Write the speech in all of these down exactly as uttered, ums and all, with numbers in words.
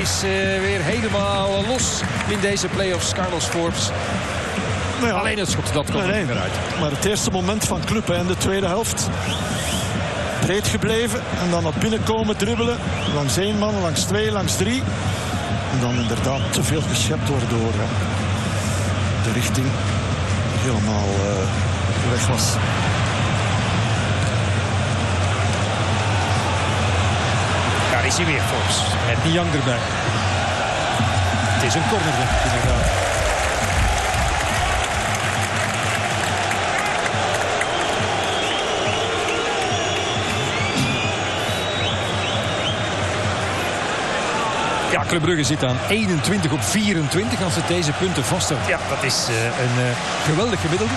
Is uh, weer helemaal los in deze play-offs, Carlos Forbes. Nou ja, alleen het schot, dat komt nee, er nee. niet meer uit. Maar het eerste moment van Club hè, in de tweede helft. Breed gebleven en dan naar binnen komen dribbelen. Langs één man, langs twee, langs drie. En dan inderdaad te veel geschept worden door uh, de richting helemaal uh, weg was. Daar is hij weer, Forbes. Met Niang erbij. Het is een corner, inderdaad. Ja, Club Brugge zit aan eenentwintig op vierentwintig als het deze punten vasthoudt. Ja, dat is uh, een uh, geweldig gemiddelde.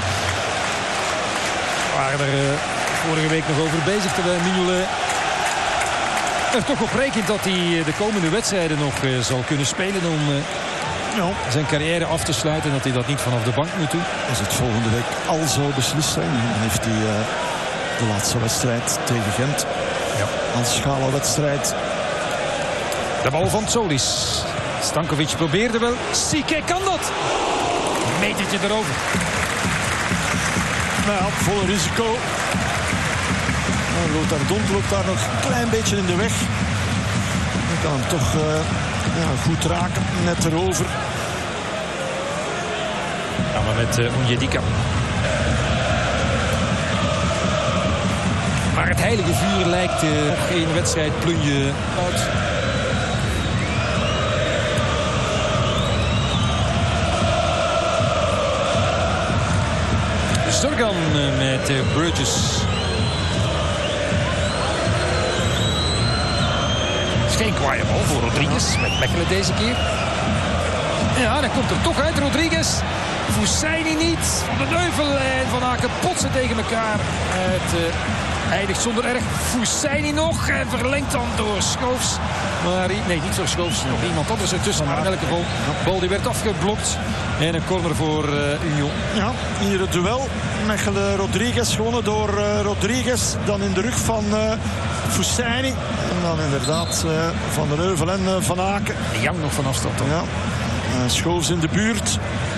We waren er uh, vorige week nog over bezig terwijl Mignolet er toch op rekent dat hij de komende wedstrijden nog uh, zal kunnen spelen om uh, ja. zijn carrière af te sluiten. En dat hij dat niet vanaf de bank moet doen. Als het volgende week al zou beslist zijn, dan heeft hij uh, de laatste wedstrijd tegen Gent ja. als schala-wedstrijd. De bal van Solis. Stankovic probeerde wel. Sique kan dat. Een metertje erover. Nou ja, vol risico. Lothar Dont loopt daar nog een klein beetje in de weg. Dan kan hem toch uh, ja, goed raken. Net erover. Ja, maar met uh, Onyedika. Maar het heilige vuur lijkt uh, geen wedstrijd plunje uit. Storgan met uh, Burgess. Het is geen kwaaie bal voor Rodriguez. Met Mechelen deze keer. Ja, dan komt er toch uit. Rodriguez. Fousseini niet. Van de Neuvel en Van Aken potsen tegen elkaar. Het uh, eindigt zonder erg. Fousseini nog. En verlengt dan door Schoofs. Maar, nee, niet door Schoofs. Nog iemand anders ertussen. Maar in elk geval, de bal die werd afgeblokt. En een corner voor uh, Union. Ja, hier het duel. Mechelen-Rodriguez gewonnen door uh, Rodriguez. Dan in de rug van uh, Fousseini. En dan inderdaad uh, Van der Heuvel en uh, Van Aken. De Jang nog van afstand. Ja. Uh, Schoofs in de buurt.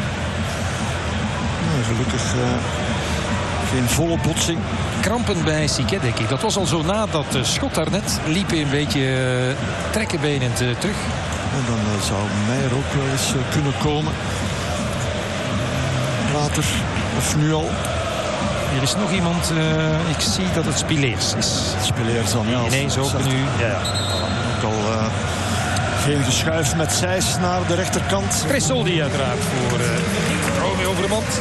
Uh, gelukkig uh, geen volle botsing. Krampen bij Sique, denk ik. Dat was al zo na dat uh, schot daarnet. Liep een beetje uh, trekkenbenend uh, terug. En dan uh, zou Meijer ook wel eens uh, kunnen komen. Later. Of nu al. Er is nog iemand, uh, ik zie dat het Spileers is. Spileers dan, ja. Ineens ook nu. Ja, ja. Ook al uh, geen geschuif met Sijs naar de rechterkant. Tresoldi uiteraard voor uh, Romeo Overmand.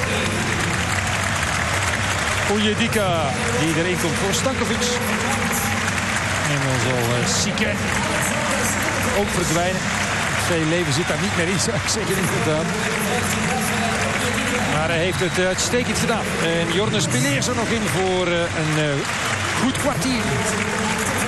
Onyedika die erin komt voor Stankovic. En dan zal uh, Sique ook verdwijnen. Veel leven zit daar niet meer in, zou ik zeggen, inderdaad. Maar hij heeft het uitstekend gedaan. En Jorne Spileers er nog in voor een goed kwartier.